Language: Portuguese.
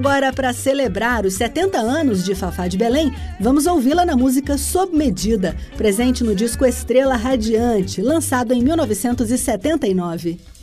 Agora, para celebrar os 70 anos de Fafá de Belém, vamos ouvi-la na música Sob Medida, presente no disco Estrela Radiante, lançado em 1979.